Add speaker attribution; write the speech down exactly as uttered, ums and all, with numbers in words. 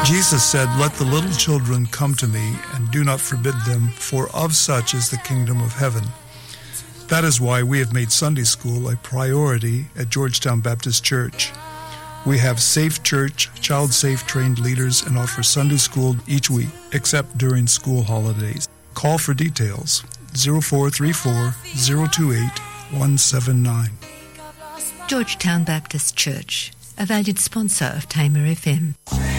Speaker 1: Jesus said, "Let the little children come to me, and do not forbid them, for of such is the kingdom of heaven." That is why we have made Sunday school a priority at Georgetown Baptist Church. We have Safe Church, child-safe trained leaders, and offer Sunday school each week, except during school holidays. Call for details, zero four three four, zero two eight, one seven nine.
Speaker 2: Georgetown Baptist Church, a valued sponsor of Tamer F M.